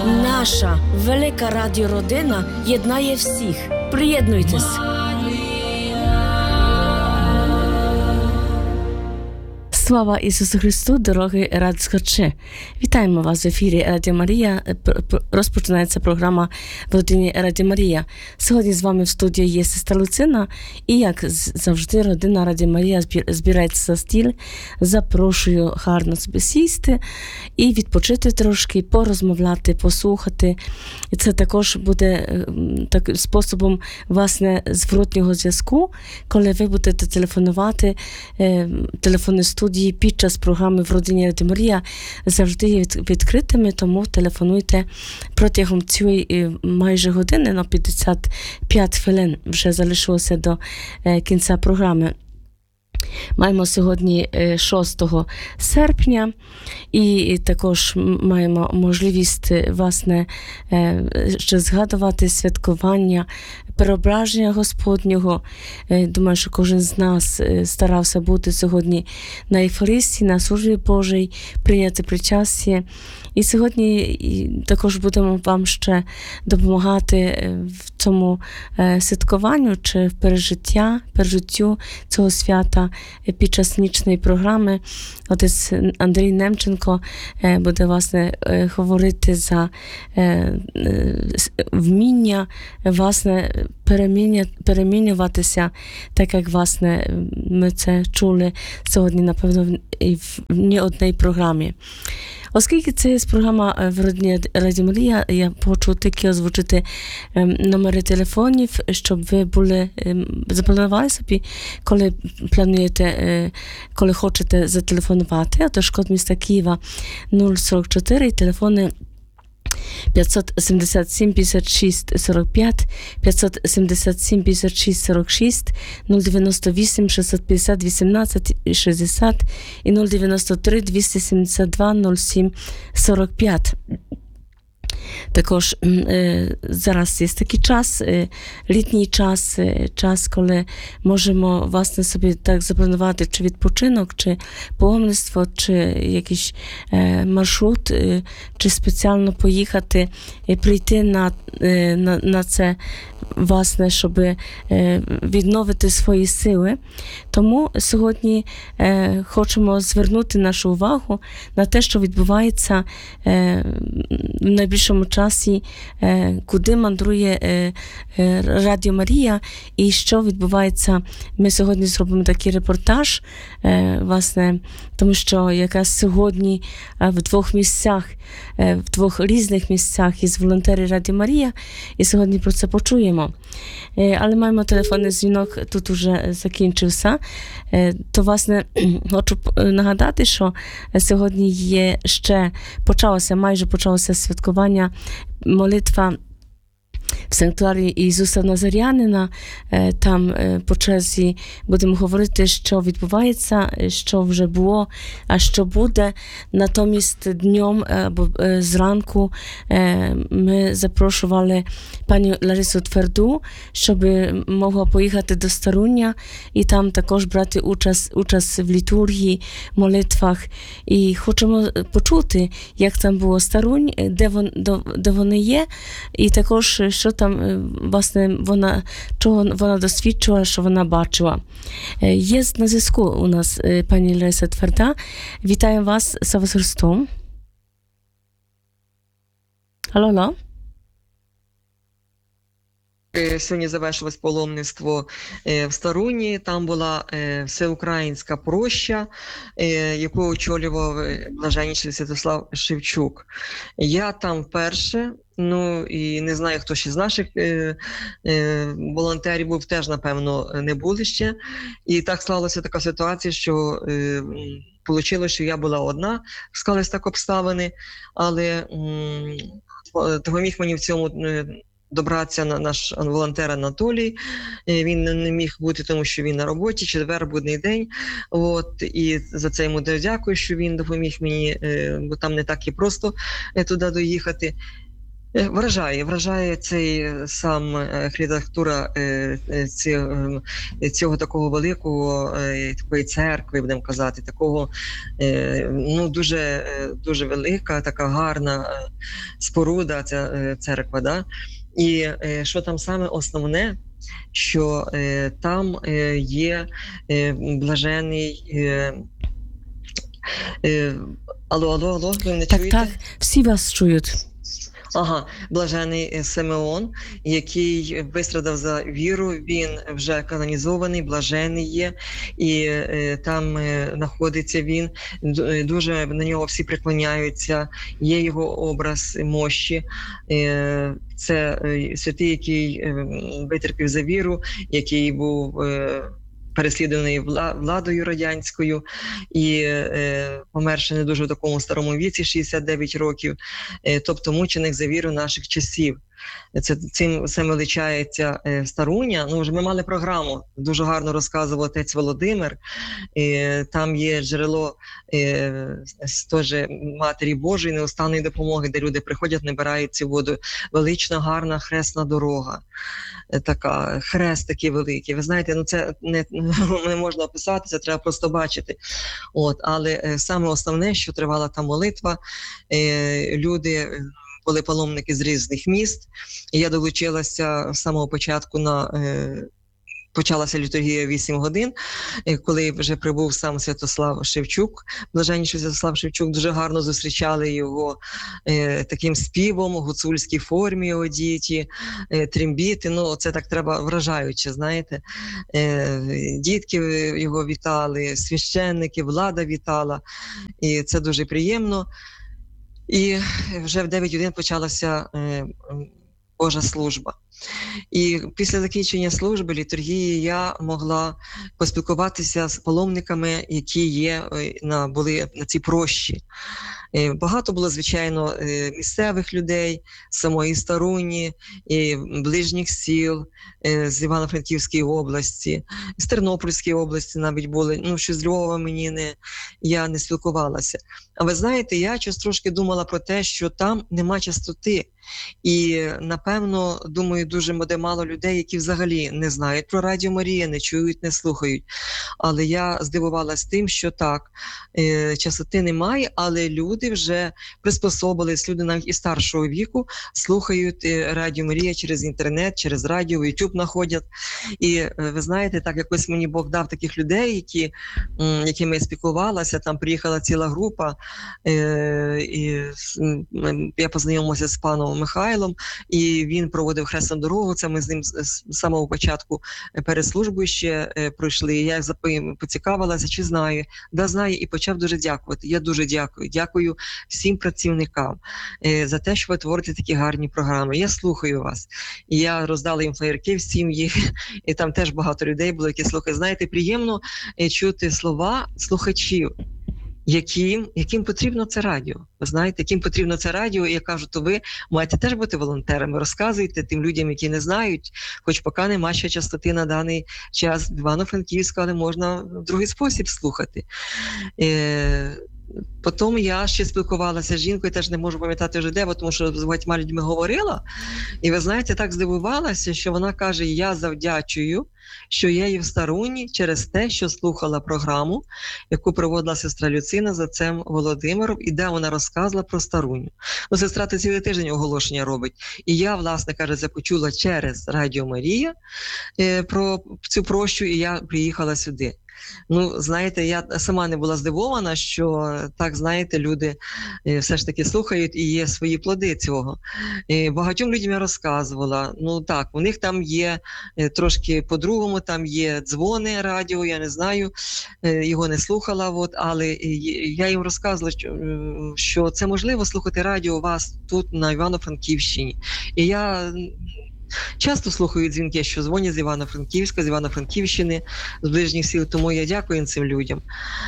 Наша велика радіородина єднає всіх. Приєднуйтесь. Слава Ісусу Христу, дорогі радіослухачі! Вітаємо вас в ефірі Радіо Марія. Розпочинається програма в родині Радіо Марія. Сьогодні з вами в студії є сестра Луцина. І, як завжди, родина Радіо Марія збирається за стіл. Запрошую гарно собі сісти і відпочити трошки, порозмовляти, послухати. І це також буде способом, власне, зворотнього зв'язку, коли ви будете телефонувати, телефонні студії під час програми в родині Радіо Марія завжди є відкритими, тому телефонуйте протягом цієї майже години, на 55 хвилин вже залишилося до кінця програми. Маємо сьогодні 6 серпня і також маємо можливість, власне, ще згадувати святкування Преображення Господнього. Думаю, що кожен з нас старався бути сьогодні на Євхаристії, на службі Божій, прийняти причастя. І сьогодні також будемо вам ще допомагати в цьому святкуванню чи в пережиттю цього свята під час нічної програми. Отець Андрій Немченко буде, власне, говорити за вміння, власне, перемінюватися, так як, власне, ми це чули сьогодні, напевно, і в ні одній програмі. Оскільки це є програма в родині Радіо Марія, я хочу тільки озвучити номери телефонів, щоб ви запланували собі, коли плануєте, коли хочете зателефонувати. Отож, код міста Києва 044, телефони 577 56 45, 577 56 46, 098 650 18 60 і 093 272 07 45. Також зараз є такий час, літній час, коли можемо, власне, собі так запланувати чи відпочинок, чи паломництво, чи якийсь маршрут, чи спеціально поїхати і прийти на це, власне, щоб відновити свої сили. Тому сьогодні хочемо звернути нашу увагу на те, що відбувається в найближчому часі, куди мандрує Радіо Марія і що відбувається. Ми сьогодні зробимо такий репортаж, власне, тому що якраз сьогодні в двох різних місцях із волонтери Радіо Марія, і сьогодні про це почуємо. Але маємо телефонний дзвінок, тут уже закінчився. То, власне, хочу нагадати, що сьогодні є майже почалося святкування, молитва в санктуарії Ісуса Назарянина. Там по черзі будемо говорити, що відбувається, що вже було, а що буде. Натомість днем або зранку ми запрошували пані Ларису Тверду, щоб могла поїхати до Старуння і там також брати участь в літургії, молитвах. І хочемо почути, як там було Старунь, де вони є, і також що там, власне, чого вона досвідчила, що вона бачила. Є на зв'язку у нас пані Лариса Тверда. Вітаю вас, слава Христу. Алло. Сьогодні завершилось паломництво в Старуні. Там була всеукраїнська проща, яку очолював блаженніший Святослав Шевчук. Я там вперше, і не знаю, хто ще з наших волонтерів був, теж, напевно, не були ще. І так склалася така ситуація, що вийшло, що я була одна, склались так обставини, але допоміг мені в цьому добратися наш волонтер Анатолій. Він не міг бути, тому що він на роботі, четвер, будний день. І за це йому дякую, що він допоміг мені, бо там не так і просто туди доїхати. Вражає цей сам архітектура цього такого великого такої церкви, будемо казати, такого ну дуже велика, така гарна споруда, ця церква, да? І що там саме основне, що там є блажений. Алло, ви не чуєте? Так, всі вас чують. Ага, блажений Симеон, який вистрадав за віру, він вже канонізований, блажений є, і там знаходиться він, дуже на нього всі преклоняються, є його образ мощі, це святий, який витерпів за віру, який був переслідуваний владою радянською і померши не дуже в такому старому віці, 69 років, тобто мученик за віру наших часів. Цим величається Старуня. Ну, вже ми мали програму, дуже гарно розказував отець Володимир. Там є джерело теж Матері Божої, неустанної допомоги, де люди приходять, набирають цю воду. Велична, гарна хресна дорога. Така, хрест такий великий. Ви знаєте, ну це не можна описати, це треба просто бачити. Але саме основне, що тривала та молитва, люди були паломники з різних міст. Я долучилася з самого початку почалася літургія 8 годин, коли вже прибув сам Святослав Шевчук, блаженніший Святослав Шевчук, дуже гарно зустрічали його таким співом, у гуцульській формі одіті, трембіти, ну це так треба вражаюче, знаєте. Дітки його вітали, священники, влада вітала, і це дуже приємно. І вже в 9 годин почалася Божа служба. І після закінчення служби, літургії, я могла поспілкуватися з паломниками, які були на цій прощі. Багато було, звичайно, місцевих людей, самої Старуні, і ближніх сіл, з Івано-Франківської області, з Тернопільської області навіть були, ну, що з Львова я не спілкувалася. А ви знаєте, я щось трошки думала про те, що там нема частоти. І, напевно, думаю, дуже буде мало людей, які взагалі не знають про Радіо Марія, не чують, не слухають. Але я здивувалась тим, що так, частоти немає, але люди вже приспособились, люди навіть і старшого віку слухають Радіо Марія через інтернет, через радіо, YouTube знаходять. І ви знаєте, так якось мені Бог дав таких людей, якими я спілкувалася, там приїхала ціла група, і я познайомилася з паном Михайлом, і він проводив хресну дорогу, це ми з ним з самого початку перед службою ще пройшли. Я поцікавилася, чи знає. Да, знає, і почав дуже дякувати. Я дуже дякую. Дякую всім працівникам за те, що ви творите такі гарні програми. Я слухаю вас. І я роздала їм флаєрки всім їх, і там теж багато людей було, які слухають. Знаєте, приємно чути слова слухачів, яким потрібно це радіо. Ви знаєте, яким потрібно це радіо, і я кажу, то ви маєте теж бути волонтерами, розказуйте тим людям, які не знають, хоч поки нема ще частоти на даний час в Івано-Франківську, але можна в другий спосіб слухати. Потім я ще спілкувалася з жінкою, теж не можу пам'ятати вже де, тому що з багатьма людьми говорила. І ви знаєте, так здивувалася, що вона каже, я завдячую, що я є в Старуні через те, що слухала програму, яку проводила сестра Люцина з отцем Володимиром, і де вона розказувала про Старуню. Ну, сестра то цілий тиждень оголошення робить. І я, власне, каже, це почула через Радіо Марія про цю прощу, і я приїхала сюди. Ну, знаєте, я сама не була здивована, що так, знаєте, люди все ж таки слухають і є свої плоди цього. Багатьом людям я розказувала, ну так, у них там є трошки по-другому, там є дзвони, радіо, я не знаю, його не слухала, але я їм розказувала, що це можливо слухати радіо у вас тут на Івано-Франківщині. І я часто слухаю дзвінки, що дзвонять з Івано-Франківська, з Івано-Франківщини, з ближніх сіл, тому я дякую цим людям.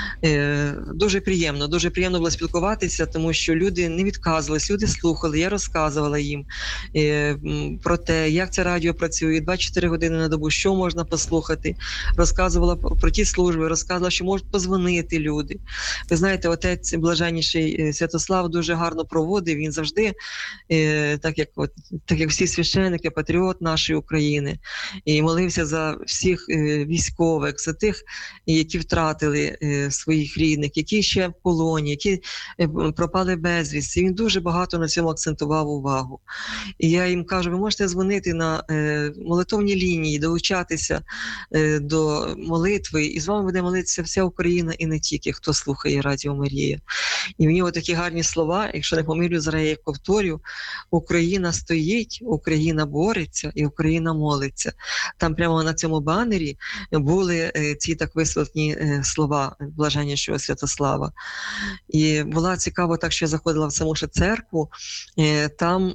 Дуже приємно було спілкуватися, тому що люди не відказувались, люди слухали, я розказувала їм про те, як це радіо працює, 24 години на добу, що можна послухати, розказувала про ті служби, розказувала, що можуть позвонити люди. Ви знаєте, отець Блаженніший Святослав дуже гарно проводив, він завжди, так як всі священники, патріот нашої України, і молився за всіх військових, за тих, які втратили своїх рідних, які ще в полоні, які пропали безвісти. Він дуже багато на цьому акцентував увагу. І я їм кажу, ви можете дзвонити на молитовні лінії, долучатися до молитви, і з вами буде молитися вся Україна і не тільки, хто слухає Радіо Марія. І в нього такі гарні слова, якщо не помилю, зараз я їх повторю: Україна стоїть, Україна бореться і Україна молиться. Там прямо на цьому банері були ці так висловлені слова Блаженнішого Святослава. І було цікаво так, що я заходила в саму церкву, там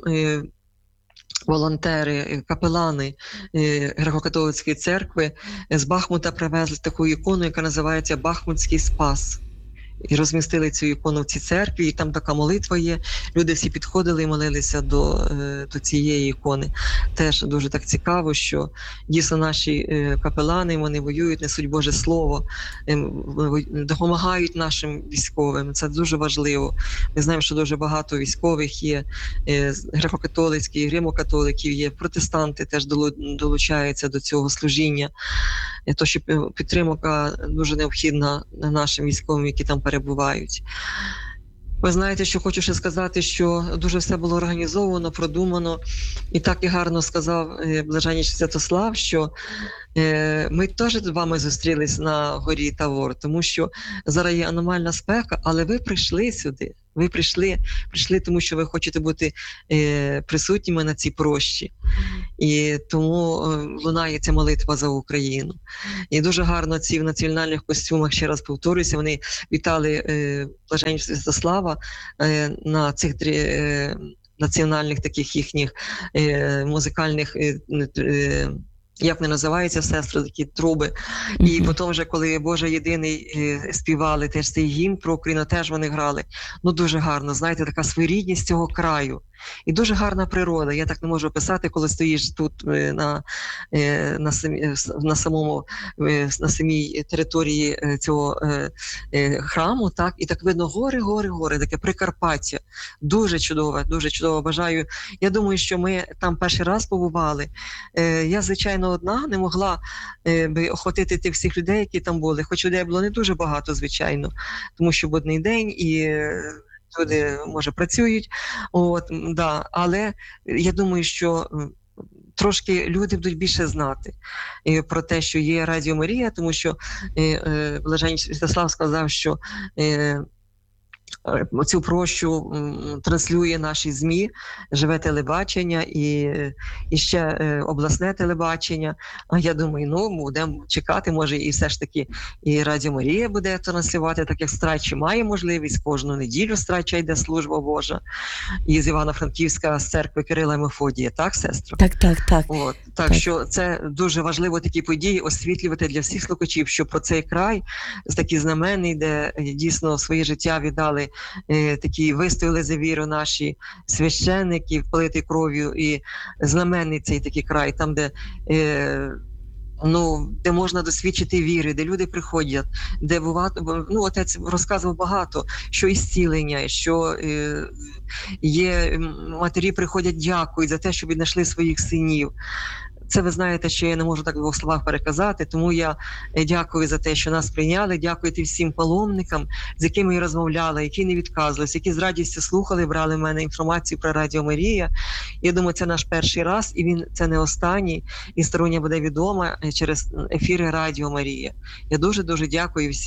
волонтери, капелани Греко-католицької церкви з Бахмута привезли таку ікону, яка називається «Бахмутський спас». І розмістили цю ікону в цій церкві, і там така молитва є. Люди всі підходили і молилися до цієї ікони. Теж дуже так цікаво, що дійсно наші капелани, вони воюють, несуть Боже Слово, допомагають нашим військовим. Це дуже важливо. Ми знаємо, що дуже багато військових є, греко-католицьких, римо-католиків є, протестанти теж долучаються до цього служіння. Тож підтримка дуже необхідна нашим військовим, які там перебувають. Ви знаєте, що хочу ще сказати, що дуже все було організовано, продумано. І так і гарно сказав Блаженніший Святослав, що ми теж з вами зустрілись на горі Тавор, тому що зараз є аномальна спека, але ви прийшли сюди. Ви прийшли, тому що ви хочете бути присутніми на цій прощі. І тому лунає ця молитва за Україну. І дуже гарно ці в національних костюмах, ще раз повторюся, вони вітали Блаженнішого Святослава на цих національних таких їхніх музикальних як не називаються, сестри, такі труби. І потім вже, коли Боже єдиний співали теж цей гімн про Україну, теж вони грали. Ну, дуже гарно, знаєте, така своєрідність цього краю. І дуже гарна природа. Я так не можу описати, коли стоїш тут на самій території цього храму, так, і так видно гори, таке Прикарпаття. Дуже чудово. Бажаю. Я думаю, що ми там перший раз побували. Я, звичайно, одна не могла би охватити тих всіх людей, які там були. Хоч людей було не дуже багато, звичайно, тому що в один день і люди, може, працюють, але я думаю, що трошки люди будуть більше знати про те, що є Радіо Марія, тому що Блаженніший Святослав сказав, що цю прощу транслює наші ЗМІ, живе телебачення і ще обласне телебачення. А я думаю, будемо чекати, може, і все ж таки і Радіо Марія буде транслювати, так як Страйчі має можливість, кожну неділю Страйча йде служба Божа. І з Івано-Франківська, з церкви Кирила і Мефодія, так, сестро? Так. Так, що це дуже важливо такі події освітлювати для всіх слухачів, що про цей край, такий знаменний, де дійсно своє життя віддали, такі вистояли за віру наші священники, вполити кров'ю, і знаменний цей такий край, там, де можна досвідчити віри, де люди приходять, де отець розказував багато, що і зцілення, що є матері приходять, дякують за те, що віднайшли своїх синів. Це ви знаєте, що я не можу так в двох словах переказати, тому я дякую за те, що нас прийняли, дякую всім паломникам, з якими я розмовляла, які не відказувалися, які з радістю слухали, брали в мене інформацію про Радіо Марія. Я думаю, це наш перший раз, і це не останній, і стороння буде відома через ефіри Радіо Марія. Я дуже-дуже дякую всім.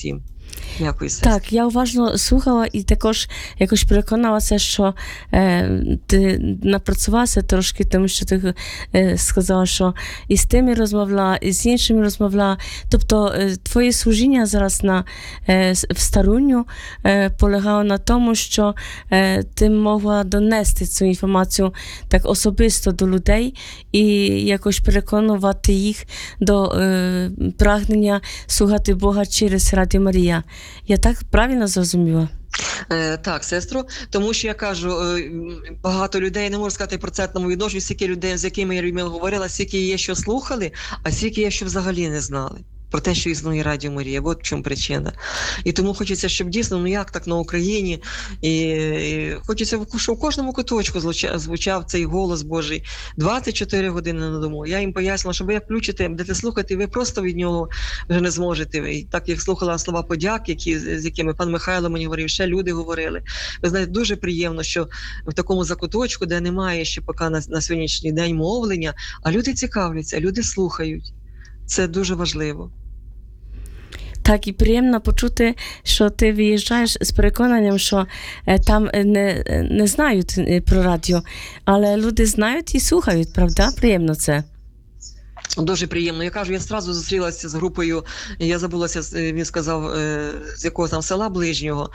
Дякую, сестро. Так, я уважно слухала і також якось переконалася, що ти напрацювалася трошки, тому що ти сказала, що і з тими розмовляла, і з іншими розмовляла. Тобто твоє служіння зараз в Старуню полягало на тому, що ти могла донести цю інформацію так особисто до людей і якось переконувати їх до прагнення слухати Бога через Радіо Марія. Я так правильно зрозуміла? Так, сестро, тому що я кажу, багато людей, не можу сказати процентному відношенню, скільки людей, з якими я говорила, скільки є, що слухали, а скільки є, що взагалі не знали про те, що існує Радіо Марія. От в чому причина. І тому хочеться, щоб дійсно, як так на Україні, і хочеться, щоб в кожному куточку звучав цей голос Божий 24 години на дому. Я їм пояснила, що ви як включите, будете слухати, ви просто від нього вже не зможете. І так як слухала слова подяки, з якими пан Михайло мені говорив, ще люди говорили. Ви знаєте, дуже приємно, що в такому закуточку, де немає ще поки на сьогоднішній день мовлення, а люди цікавляться, люди слухають. Це дуже важливо. Так, і приємно почути, що ти виїжджаєш з переконанням, що там не знають про радіо, але люди знають і слухають, правда? Приємно це. Дуже приємно. Я кажу, я одразу зустрілася з групою, я забулася, він сказав, з якого там села ближнього,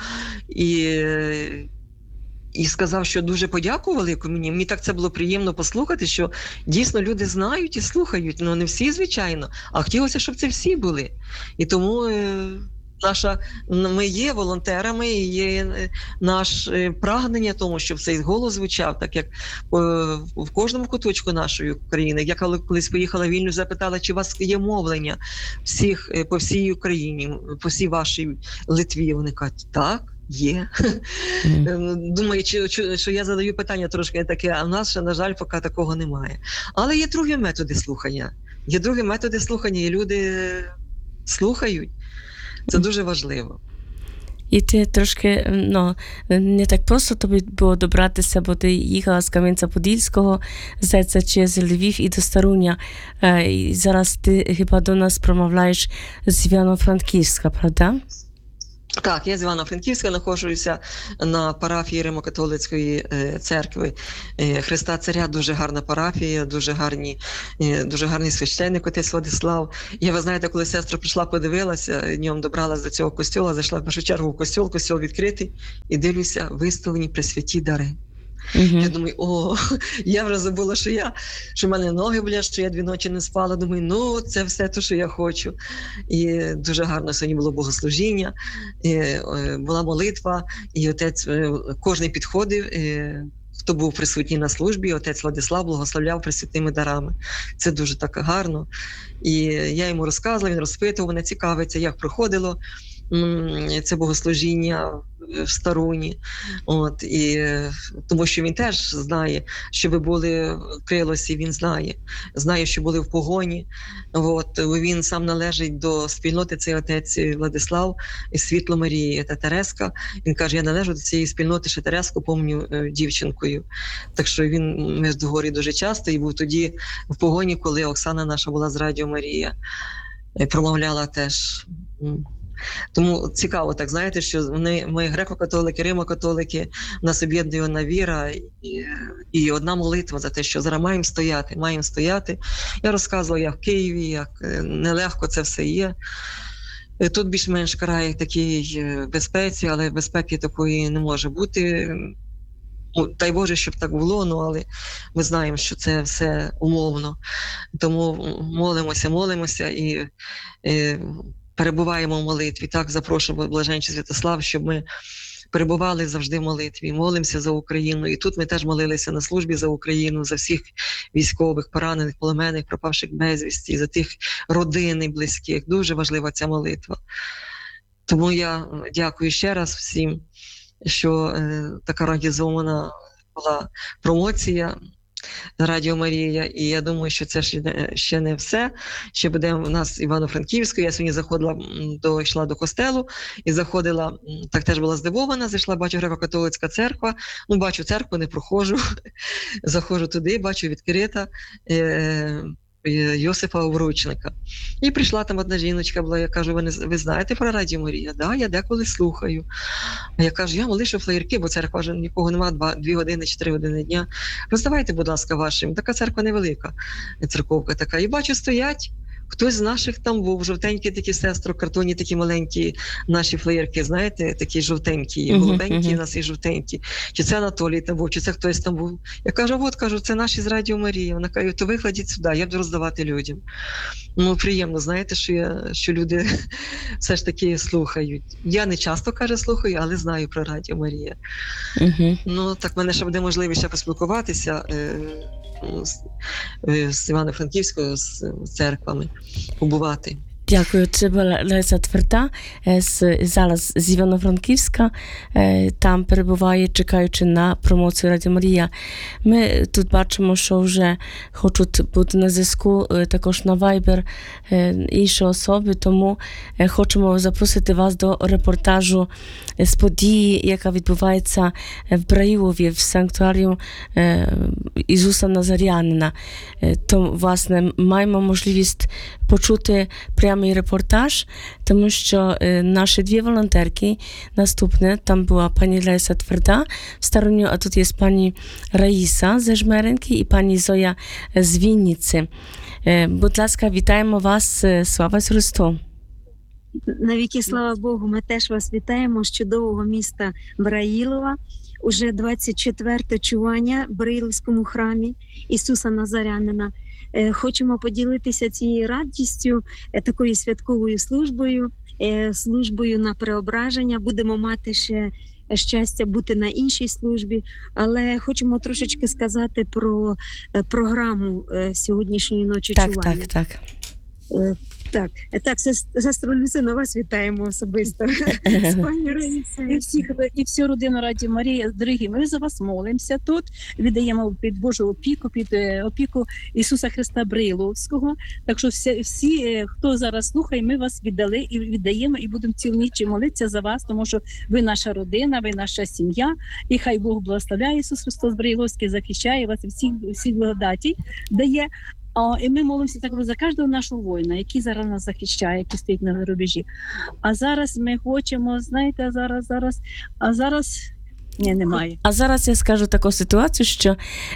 і сказав, що дуже подякували мені. Мені так це було приємно послухати, що дійсно люди знають і слухають. Ну, не всі, звичайно, а хотілося, щоб це всі були. І тому ми є волонтерами, і є наше прагнення тому, щоб цей голос звучав, так як в кожному куточку нашої країни. Я колись поїхала в Вільнюс, запитала, чи у вас є мовлення по всій Україні, по всій вашій Литві. Вони кажуть, так. Є. Думаю, що я задаю питання трошки таке, а в нас ще, на жаль, поки такого немає. Але є другі методи слухання. І люди слухають. Це дуже важливо. І ти трошки, не так просто тобі було добратися, бо ти їхала з Кам'янця-Подільського, здається, через Львів і до Старуня. І зараз ти хіба до нас промовляєш з Івано-Франківська, правда? Так, я з Івано-Франківська, знаходжуся на парафії Римо-католицької церкви Христа Царя. Дуже гарна парафія, дуже гарний священник, отець Владислав. Ви знаєте, коли сестра прийшла, подивилася, днем добралася до цього костьола, зайшла в першу чергу в костьол відкритий, і дивлюся, виставлені пресвяті дари. Я думаю, я вже забула, що в мене ноги болять, що я 2 ночі не спала. Думаю, це все те, що я хочу. І дуже гарно сьогодні було богослужіння, була молитва, і отець, кожен підходив, хто був присутній на службі, отець Владислав благословляв пресвятими дарами. Це дуже так гарно. І я йому розказувала, він розпитував, мене цікавиться, як проходило це богослужіння в Старуні. Тому що він теж знає, що ви були в Крилосі, він знає, що були в Погоні. Він сам належить до спільноти, цей отець Владислав, Світло Марії та Тереска. Він каже, я належу до цієї спільноти, ще Тереску помню дівчинкою. Так що ми в Догорі дуже часто, і був тоді в Погоні, коли Оксана наша була з Радіо Марія, промовляла теж. Тому цікаво, так знаєте, що ми греко-католики, римо-католики, нас об'єднує одна віра і одна молитва за те, що зараз маємо стояти. Я розказувала, як в Києві, як нелегко це все є. Тут більш-менш край такий безпеці, але безпеки такої не може бути. Дай Боже, щоб так було, але ми знаємо, що це все умовно. Тому молимося і перебуваємо в молитві. Так, запрошую Блаженніший Святослав, щоб ми перебували завжди в молитві, молимося за Україну. І тут ми теж молилися на службі за Україну, за всіх військових, поранених, полонених, пропавших безвісті, за тих родин і близьких. Дуже важлива ця молитва. Тому я дякую ще раз всім, що така організована була промоція Радіо Марія, і я думаю, що це ще не все. Ще буде в нас Івано-Франківську. Я сьогодні йшла до костелу і заходила, так теж була здивована, зайшла, бачу греко-католицька церква, бачу церкву, не проходжу, заходжу туди, бачу відкрита, Йосифа Обручника. І прийшла там одна жіночка була, я кажу, ви знаєте про Радіо Марія? Да, я деколи слухаю. А я кажу, я лише флаєрки, бо церква вже нікого нема, 2 години чи 3 години дня. Роздавайте, будь ласка, вашим. Така церква невелика, церковка така. І бачу, стоять. Хтось з наших там був, жовтенькі такі сестри, картонні такі маленькі наші флеєрки, знаєте, такі жовтенькі, голубенькі у нас і жовтенькі. Чи це Анатолій там був, чи це хтось там був. Я кажу, це наші з Радіо Марія. Вона каже, то викладіть сюди, я буду роздавати людям. Ну, приємно, знаєте, що люди все ж таки слухають. Я не часто, каже, слухаю, але знаю про Радіо Марія. Ну, так в мене ще буде можливість ще поспілкуватися з Івано-Франківською, з церквами, побувати. Дякую. Це була Леся Тверда, зараз з Івано-Франківська, там перебуває, чекаючи на промоцію Радіо Марія. Ми тут бачимо, що вже хочуть бути на зв'язку також на Viber інші особи, тому хочемо запросити вас до репортажу з події, яка відбувається в Браїлові, в санктуарію Ісуса Назарянина. То, власне, маємо можливість почути прямий репортаж, тому що наші 2 волонтерки наступне, там була пані Леся Тверда в Староню, а тут є пані Раїса з Жмеринки і пані Зоя з Вінниці. Будь ласка, вітаємо вас, слава Христу! Навіки слава Богу, ми теж вас вітаємо з чудового міста Браїлова. Уже 24-те чування в Браїловському храмі Ісуса Назарянина. Хочемо поділитися цією радістю, такою святковою службою на преображення. Будемо мати ще щастя бути на іншій службі, але хочемо трошечки сказати про програму сьогоднішньої ночі чування. Так, сестру Люсину, вас вітаємо особисто. З пані Раїсою. І всю родину Радіо Марія, дорогі, ми за вас молимося тут, віддаємо під Божу опіку, під опіку Ісуса Христа Бриловського. Так що всі, хто зараз слухає, ми вас віддали і віддаємо, і будемо цілу ніч молитися за вас, тому що ви наша родина, ви наша сім'я, і хай Бог благословляє Ісус Христос Бриловський, захищає вас і всіх благодаті дає. І ми молимося також за кожного нашого воїна, який зараз нас захищає, який стоїть на рубежі. А зараз ми хочемо, знаєте, зараз немає. А зараз я скажу таку ситуацію, що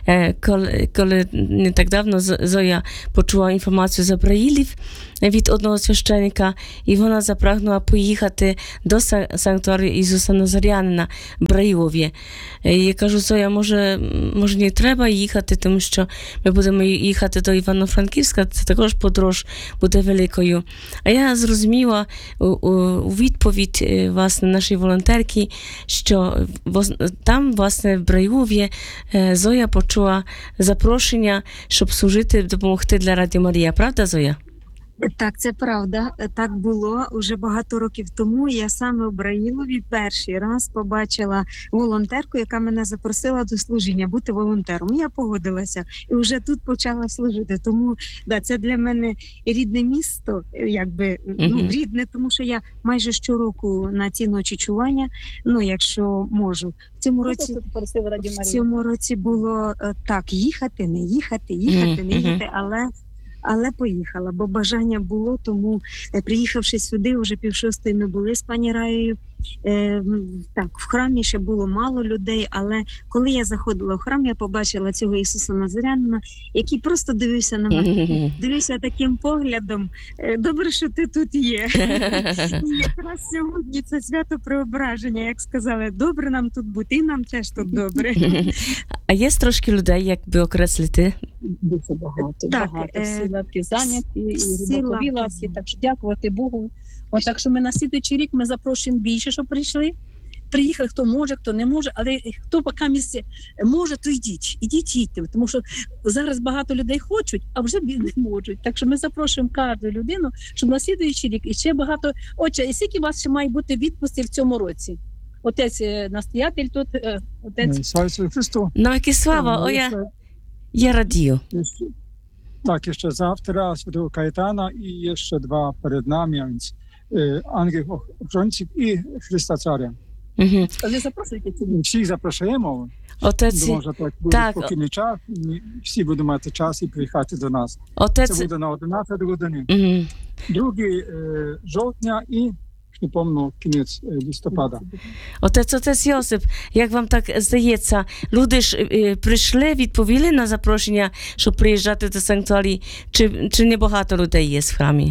коли не так давно Зоя почула інформацію за Браїлів від одного священника, і вона запрагнула поїхати до санктуарію Ісуса Назарянина в Браїлові. Я кажу, Зоя, може не треба їхати, тому що ми будемо їхати до Івано-Франківська, це також подорож буде великою. А я зрозуміла у відповідь, власне, нашої волонтерки, що там, власне, в Браїлові Зоя почула запрошення, щоб служити, допомогти для Радіо Марія. Правда, Зоя? Так, це правда. Так було уже багато років тому. Я саме в Браїлові перший раз побачила волонтерку, яка мене запросила до служіння, бути волонтером. Я погодилася і вже тут почала служити. Тому це для мене рідне місто, рідне, тому що я майже щороку на ці ночі чування, якщо можу. В цьому році було так, їхати, не їхати, але поїхала, бо бажання було, тому приїхавши сюди, вже 5:30 ми були з пані Раєю. В храмі ще було мало людей, але коли я заходила в храм, я побачила цього Ісуса Назарянина, який просто дивився на мене. Дивився таким поглядом, добре, що ти тут є. І якраз сьогодні це свято преображення, як сказали, добре нам тут бути, і нам теж тут добре. А є трошки людей, як би окреслити? Дуже багато. Всі лавки зайняті, і бокові лавки, так що дякувати Богу. Так що ми на слідуючий рік ми запрошуємо більше, щоб прийшли. Приїхали, хто може, хто не може, але хто поки місце може, то їдьте, тому що зараз багато людей хочуть, а вже не можуть. Так що ми запрошуємо кожну людину, щоб на слідуючий рік і ще багато. Отже, і скільки у вас ще має бути відпустів в цьому році? Отець настоятель тут, отець. Слава Ісусу Христу. Навіки слава, я радію. Tak, jeszcze zawtra Świętego Kajetana i jeszcze 2 przed nami, a więc Ангел Охоронців і Христа Царя. Угу. Ви запрошуєте ці Всіх запрошуємо. Отець, Думаю, що так буде так. спокійний час, і всі будуть мати час і приїхати до нас. Це отець, буде на 11 годині. угу. 2 жовтня і, не пам'ятаю, кінець листопада. Отець Йосип, як вам так здається, люди ж прийшли, відповіли на запрошення, щоб приїжджати до санктуарії, чи небагато людей є в храмі?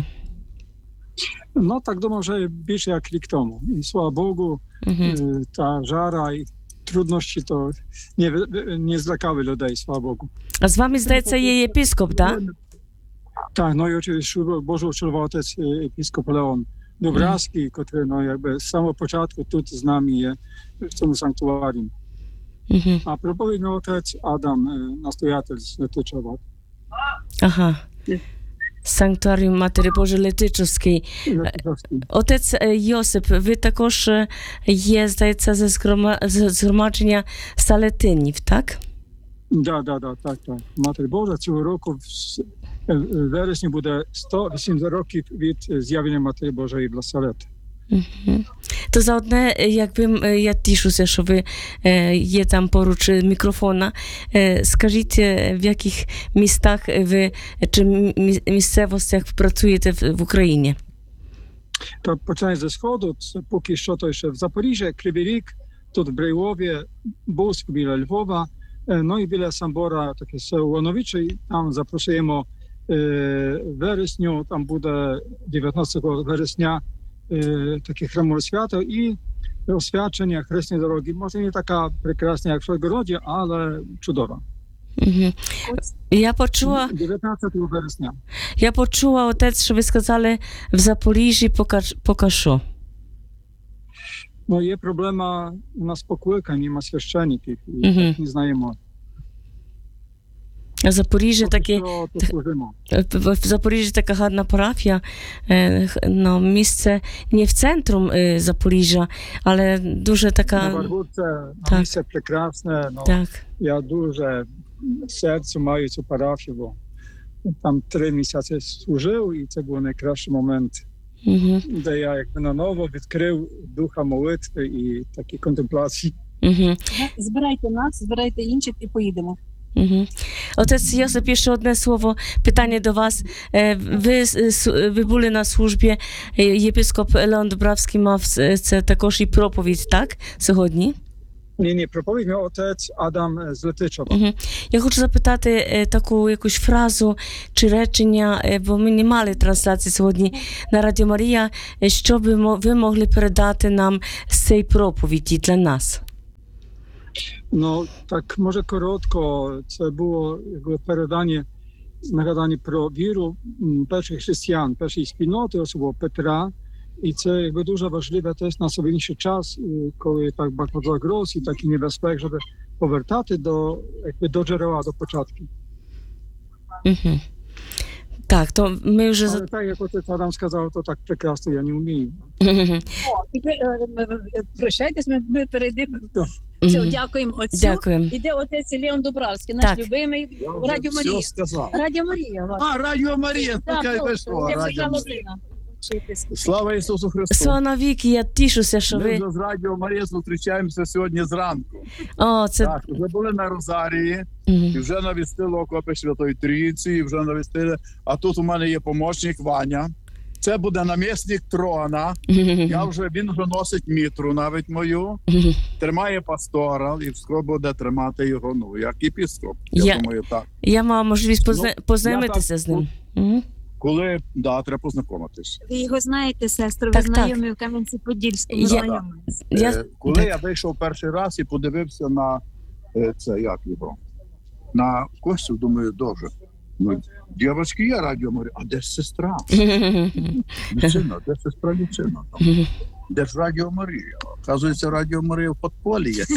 Ну, так думаю, вже більше як рік тому. І, слава Богу, Угу. та жара і труднощі то не злякали людей, слава Богу. А з вами, здається, є єпископ, так? Так, ну і очевидно, Божий очолював отець епіскоп Леон Дубравський, який якби з самого початку тут з нами є в цьому санктуарі. Угу. А проповідний отець Адам, настоятель з Летичова. Ага. Санктуаріум Матері Божої Летичівський. Отець Йосип, ви також є, здається, з згромадження Салетинів, так? Так. Матері Божа цього року в вересні буде 180 років від з'явлення Матері Божої в Ласалет. Угу. То за одне, якби я тішуся, що ви є там поруч мікрофона. Скажіть, в яких містах ви чи місцевостях працюєте в Україні? То починає зі сходу, це поки що то ще в Запоріжжі, Кривий Ріг, тут в Брайлові, Буск біля Львова, ну і біля Самбора, таке село Лановиче, і там запрошуємо вересню, там буде 19 вересня таке храмове свято і освячення хресної дороги. Може не така прекрасна, як в Шойгороді, але чудова. Угу. Я почула, 19 вересня. отець, що ви сказали, в Запоріжжі поки що. Ну, є проблема у нас покликань, нема священників, і Мгм. не знаємо. А Запоріжжя таке, Поки що служимо. в Запоріжжі така гарна парафія, ну, місце не в центру Запоріжжя, але дуже На така, Варгурце Так. місце прекрасне, ну, так. я дуже серце маю цю парафію, бо там 3 місяці служив, і це був найкращий момент, Угу. де я якби наново відкрив духа молитви і такі контемплації. Угу. збирайте нас, збирайте інших і поїдемо. Угу. Отець Йосип, ще одне слово, питання до вас. Ви були на службі, єпископ Леон Дубравський мав це також і проповідь, так, сьогодні? Ні, проповідний отець Адам з Летичова. Угу. Я хочу запитати таку якусь фразу чи речення, бо ми не мали трансляції сьогодні на Радіо Марія, що би ви могли передати нам з цієї проповіді для нас? Ну, так, може коротко, це було якби нагадання про віру перших християн, першої спільноти, особливо Петра. І це якби дуже важливо теж на сьогоднішній час, коли так багато загроз і такі небезпек, щоб повертати до джерела, до початку. Угу. Так, то ми вже... Але так, як отець Адам сказав, то так прекрасно я не вмію. Прощайтесь, ми перейдемо. Все, дякуємо отцю. Дякуємо. Іде отець Леон Дубравський, наш Так. любимий. Радіо Марія. Радіо Марія. Радіо Марія, така вийшла. Слава Ісусу Христу! Слава навіки, я тішуся, що Ми ви... вже з Радіо Марія зустрічаємося сьогодні зранку. О, це... Так, вже були на Розарії, і вже навістили окопи Святої Трійці, і вже навістили. А тут у мене є помічник Ваня. Це буде намісник трона. Він вже носить мітру навіть мою, тримає пастора, і скоро буде тримати його, ну, як єпископ. Я думаю, так. Я мала можливість познайомитися я з ним. Угу. Коли, треба познайомитись. Ви його знаєте, сестру, Так, ви знайомі в Кам'янці-Подільському районі. Коли я вийшов перший раз і подивився на це, як його, на Костю, думаю, дуже. Ну, дівчатки, є Радіо Марія, а де ж сестра? Люцина, де сестра Люцина? Де ж Радіо Марія? Оказується, Радіо Марія в подполі є.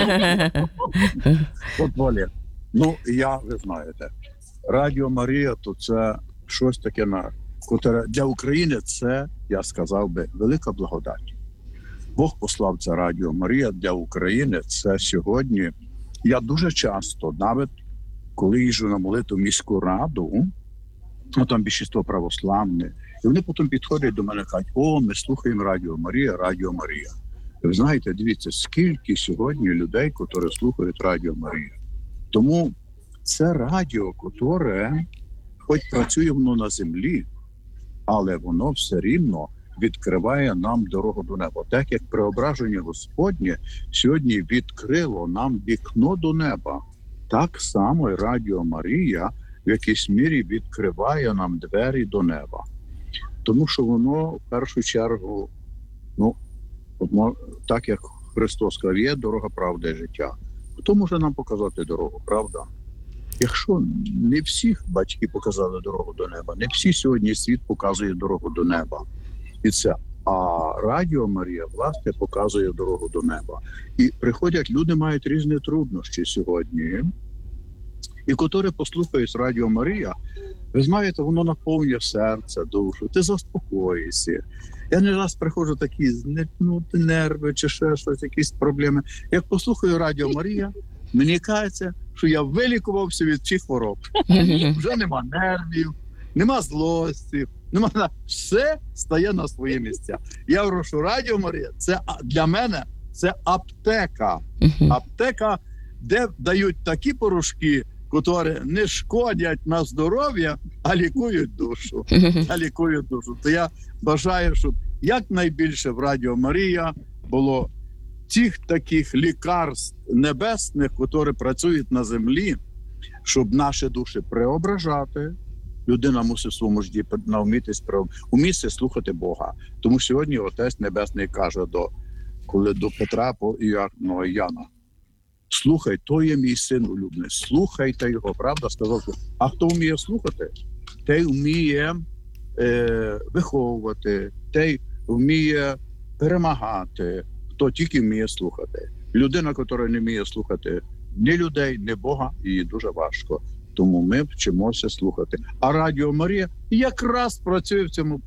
Подполі. Ну, ви знаєте, Радіо Марія, то це щось таке, для України це, я сказав би, велика благодать. Бог послав це Радіо Марія для України. Це сьогодні, я дуже часто, навіть коли їжджу на молитву в міську раду, там більшість православне, і вони потім підходять до мене і кажуть, ми слухаємо Радіо Марія, Радіо Марія. Ви знаєте, дивіться, скільки сьогодні людей, які слухають Радіо Марія. Тому це радіо, яке, хоч працює воно на землі, але воно все рівно відкриває нам дорогу до неба. Так як преображення Господнє сьогодні відкрило нам вікно до неба, так само і Радіо Марія в якійсь мірі відкриває нам двері до неба. Тому що воно в першу чергу, так як Христос сказав, є дорога, правда і життя. Хто може нам показати дорогу, правда? Якщо не всіх батьки показали дорогу до неба, не всі сьогодні світ показує дорогу до неба. І це. А Радіо Марія, власне, показує дорогу до неба. І приходять, люди мають різні труднощі сьогодні. І котрі послухають Радіо Марія, ви знаєте, воно наповнює серце, душу, ти заспокоїшся. Я не раз приходжу такі нерви чи ще щось, якісь проблеми. Як послухаю Радіо Марія, мені кажеться, що я вилікувався від всіх хвороб. Вже нема нервів, нема злості, все стає на свої місця. Я говорю, що Радіо Марія, це для мене це аптека. Аптека, де дають такі порошки, які не шкодять на здоров'я, а лікують душу. То я бажаю, щоб якнайбільше в Радіо Марія було тих таких лікарств небесних, які працюють на землі, щоб наші душі преображати. Людина мусить в своєму житті умітися слухати Бога. Тому сьогодні Отець Небесний каже коли до Петра і Яна: слухай, то є мій син улюблений, слухайте його, правда? Сказав, а хто вміє слухати? Той вміє виховувати, той вміє перемагати, хто тільки вміє слухати. Людина, яка не вміє слухати ні людей, ні Бога, їй дуже важко. Тому ми вчимося слухати. А Радіо Марія якраз працює в цьому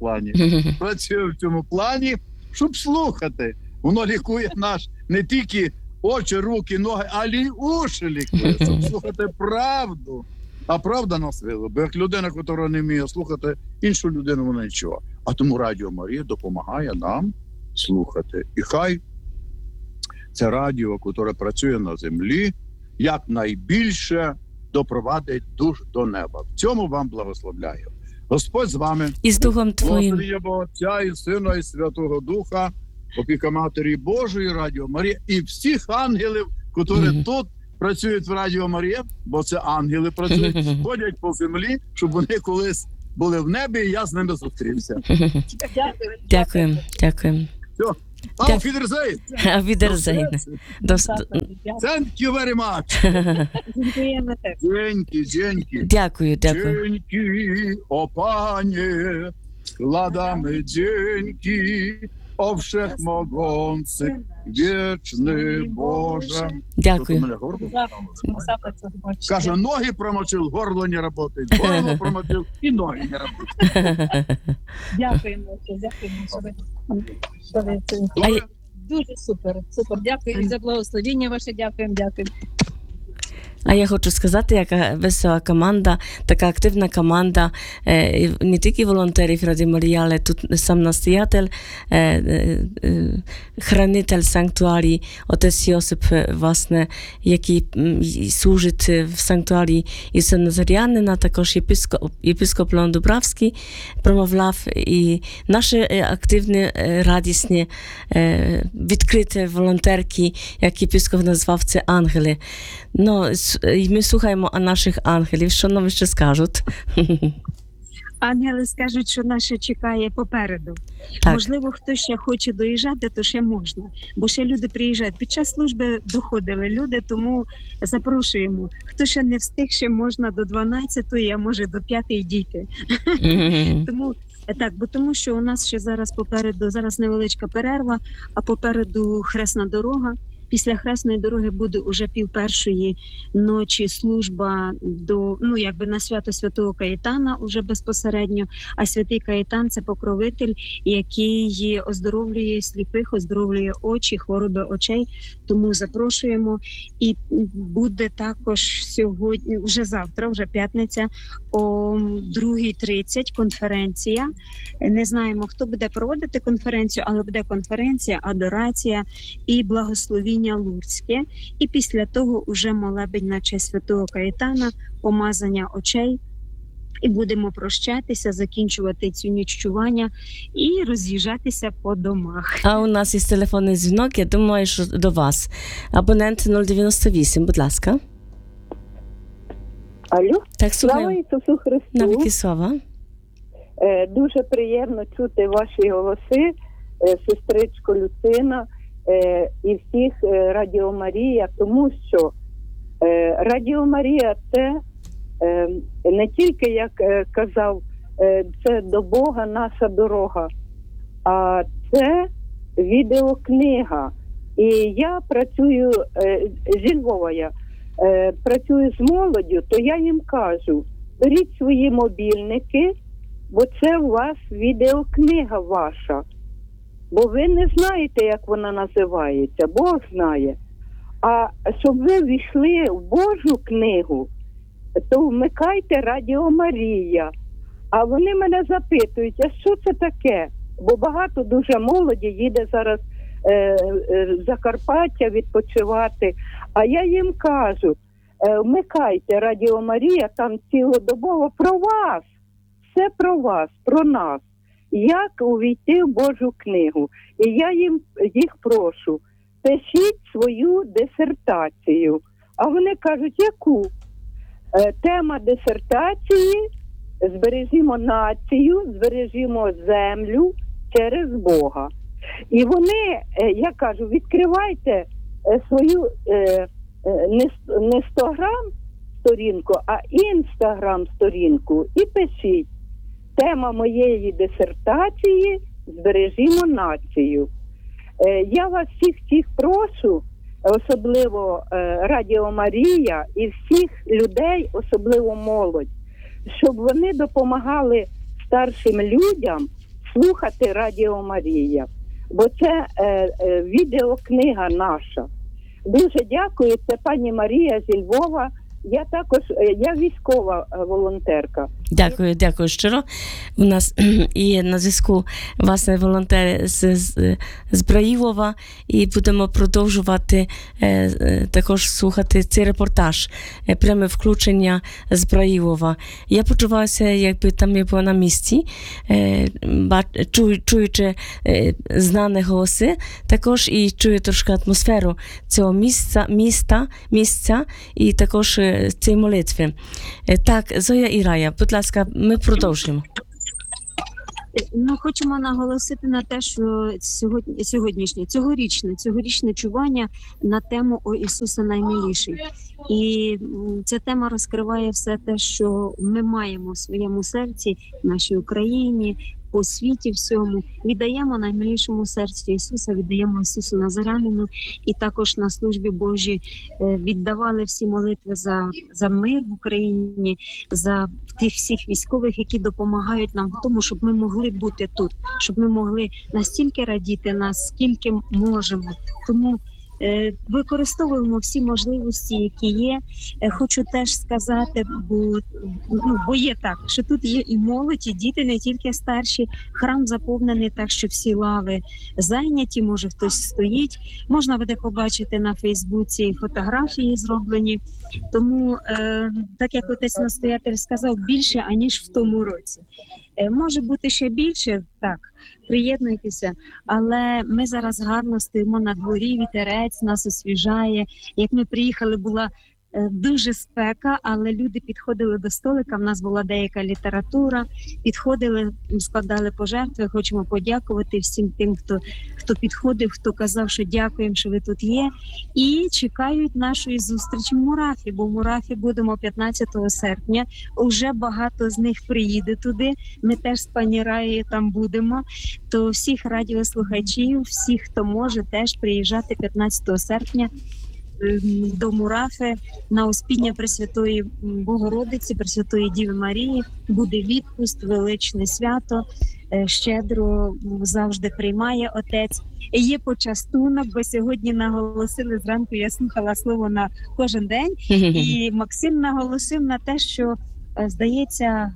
плані. Щоб слухати. Воно лікує наш не тільки очі, руки, ноги, але й уші лікує. Щоб слухати правду. А правда нас вила. Бо як людина, яка не вміє слухати іншу людину, вона нічого. А тому Радіо Марія допомагає нам слухати. І хай це радіо, яке працює на землі, якнайбільше допровадить душ до неба. В цьому вам благословляю. Господь з вами. І з Духом Твоїм. Господи, Отця і Сина і Святого Духа, опіка Матері Божої, Радіо Марія і всіх ангелів, які тут працюють в Радіо Марія, бо це ангели працюють, ходять по землі, щоб вони колись були в небі, і я з ними зустрівся. Дякуємо. Все. Auf Wiedersehen. Auf Wiedersehen. Thank you very much. Дякуємо теж. Dzięki. Дякую. Dzięki, o Panie, składamy dzięki, o Wszechmogący, wieczny Boże. Дякую. Каже, ноги промочив, горло не работает, горло промочив і ноги не работают. Дякуємо. Дуже супер. Дякую за благословення ваше. Дякуємо. А я хочу сказати, яка весела команда, така активна команда, не тільки волонтерів Радіо Марія, але тут сам настоятель, хранитель санктуарії, отець Йосип, власне, який служить в санктуарії Ісуса Назарянина, також єпископ Леон Дубравський промовляв, і наші активні, радісні, відкриті волонтерки, як єпископ назвав це ангели. Ну, ми слухаємо наших ангелів. Що нам ще скажуть? Ангели скажуть, що нас ще чекає попереду. Так. Можливо, хто ще хоче доїжджати, то ще можна. Бо ще люди приїжджають. Під час служби доходили люди, тому запрошуємо. Хто ще не встиг, ще можна до 12-ї, а може до 5-ї дійти. Тому що у нас ще зараз попереду, зараз невеличка перерва, а попереду хресна дорога. Після Хресної дороги буде уже 12:30 ночі служба на свято Святого Каїтана уже безпосередньо. А Святий Каїтан – це покровитель, який оздоровлює сліпих, оздоровлює очі, хвороби очей. Тому запрошуємо. І буде також сьогодні, вже завтра, вже п'ятниця, о 2:30 конференція. Не знаємо, хто буде проводити конференцію, але буде конференція, адорація і благословіння лурдське. І після того уже молебень на честь Святого Каїтана, помазання очей. І будемо прощатися, закінчувати цю ніччування і роз'їжджатися по домах. А у нас є телефонний дзвінок, я думаю, що до вас. Абонент 098, будь ласка. Алло, Так, слава слухаю. Ісусу Христу. Навіки слава. Дуже приємно чути ваші голоси, сестричко Люцина і всіх Радіо Марія, тому що Радіо Марія – це не тільки, як казав, це до Бога наша дорога, а це відеокнига. І я працюю зі Львова, працюю з молоддю, то я їм кажу, беріть свої мобільники, бо це у вас відеокнига ваша. Бо ви не знаєте, як вона називається, Бог знає. А щоб ви війшли в Божу книгу, то вмикайте Радіо Марія. А вони мене запитують, а що це таке? Бо багато дуже молоді їде зараз в Закарпаття відпочивати. А я їм кажу, вмикайте Радіо Марія, там цілодобово про вас. Все про вас, про нас. Як увійти в Божу книгу. І я їх прошу, пишіть свою дисертацію. А вони кажуть, яку? Тема дисертації – збережімо націю, збережімо землю через Бога. І вони, я кажу, відкривайте свою не 100 грам сторінку, а Інстаграм сторінку і пишіть. Тема моєї дисертації – збережімо націю. Я вас всіх прошу, особливо Радіо Марія і всіх людей, особливо молодь, щоб вони допомагали старшим людям слухати Радіо Марія. Бо це відеокнига наша. Дуже дякую, це пані Марія зі Львова. Я військова волонтерка. Дякую щиро. У нас є на зв'язку власне волонтери з Браїлова, і будемо продовжувати також слухати цей репортаж, пряме включення з Браїлова. Я почувалася, якби там я була на місці, чуючи знані голоси, також і чую трошки атмосферу цього місця і також цієї молитви. Так, Зоя і Рая, будь ласка, ми продовжуємо. Хочемо наголосити на те, що цьогорічне чування на тему «О Ісусе наймиліший». І ця тема розкриває все те, що ми маємо в своєму серці, в нашій Україні, по світі всьому. Віддаємо наймилішому серцю Ісуса, віддаємо Ісусу Назарянину, і також на службі Божій віддавали всі молитви за мир в Україні, за тих всіх військових, які допомагають нам в тому, щоб ми могли бути тут, щоб ми могли настільки радіти, наскільки можемо. Тому використовуємо всі можливості, які є. Хочу теж сказати, бо є так, що тут є і молодь, і діти, не тільки старші. Храм заповнений так, що всі лави зайняті, може хтось стоїть. Можна буде побачити на Фейсбуці фотографії зроблені. Тому, так як отець-настоятель сказав, більше, аніж в тому році. Може бути ще більше, так, приєднуйтеся, але ми зараз гарно стоїмо на дворі, вітерець нас освіжає. Як ми приїхали, була Дуже спека, але люди підходили до столика. В нас була деяка література. Підходили, складали пожертви. Хочемо подякувати всім тим, хто підходив, хто казав, що дякуємо, що ви тут є. І чекають нашої зустрічі в Мурафі, бо в Мурафі будемо 15 серпня. Уже багато з них приїде туди. Ми теж з пані Раєю там будемо. То всіх радіослухачів, всіх, хто може, теж приїжджати 15 серпня до Мурафи на Успіння Пресвятої Богородиці, Пресвятої Діви Марії. Буде відпуст, величне свято, щедро завжди приймає Отець. І є почастунок, бо сьогодні наголосили зранку, я слухала слово на кожен день, і Максим наголосив на те, що, здається,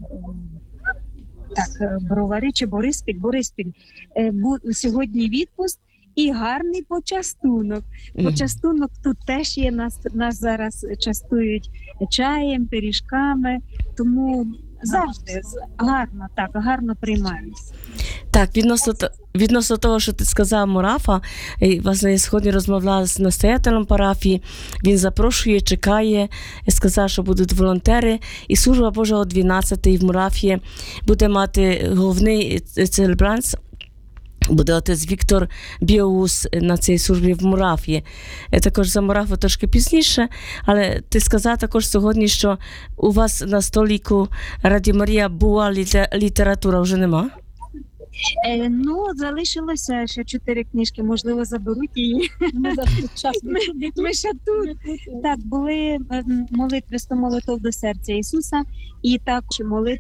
Бровари чи Бориспіль, сьогодні відпуст. І гарний почастунок. Почастунок тут теж є, нас зараз частують чаєм, пиріжками, тому завжди гарно приймаємося. Так, відносно того, що ти сказав Мурафа, власне, я сьогодні розмовляла з настоятелем парафії, він запрошує, чекає, сказав, що будуть волонтери, і служба Божа о 12-й в Мурафі буде мати головний целебрант. Буде отець Віктор Біоус на цій службі в Мурафі. Також за Мурафу трошки пізніше, але ти сказав також сьогодні, що у вас на столику Радіо Марія була література, вже нема? Залишилося ще 4 книжки, можливо, заберуть її. Ми ще тут. Так, були молитви 100 молитов до серця Ісуса, і так молитви